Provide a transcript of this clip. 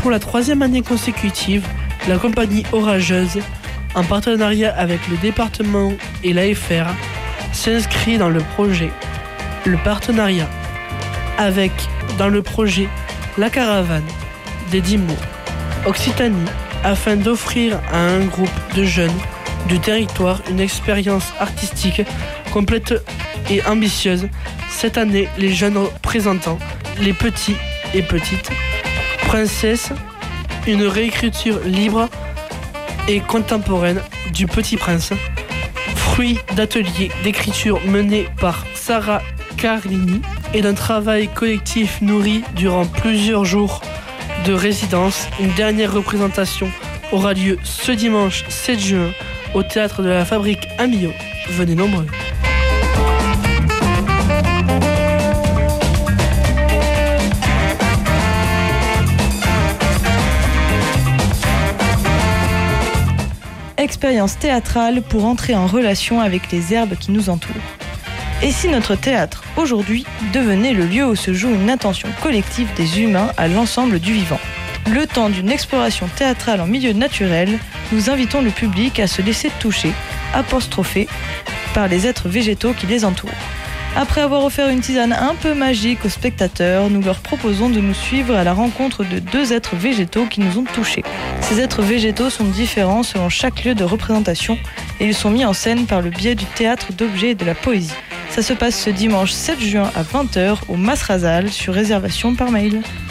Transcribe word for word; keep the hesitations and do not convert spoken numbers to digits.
Pour la troisième année consécutive, la compagnie Orageuse, en partenariat avec le département et l'A F R, s'inscrit dans le projet. Le partenariat avec, dans le projet, la caravane des dix mots Occitanie, afin d'offrir à un groupe de jeunes du territoire une expérience artistique complète et ambitieuse. Cette année, les jeunes représentant les petits et petites princesses, une réécriture libre et contemporaine du Petit Prince, fruit d'ateliers d'écriture menés par Sarah Carlini et d'un travail collectif nourri durant plusieurs jours de résidence. Une dernière représentation aura lieu ce dimanche sept juin au théâtre de la Fabrique à Millau. Venez nombreux. Expérience théâtrale pour entrer en relation avec les herbes qui nous entourent. Et si notre théâtre, aujourd'hui, devenait le lieu où se joue une attention collective des humains à l'ensemble du vivant? Le temps d'une exploration théâtrale en milieu naturel, nous invitons le public à se laisser toucher, apostropher, par les êtres végétaux qui les entourent. Après avoir offert une tisane un peu magique aux spectateurs, nous leur proposons de nous suivre à la rencontre de deux êtres végétaux qui nous ont touchés. Ces êtres végétaux sont différents selon chaque lieu de représentation et ils sont mis en scène par le biais du théâtre d'objets et de la poésie. Ça se passe ce dimanche sept juin à vingt heures au Mas Razal sur réservation par mail.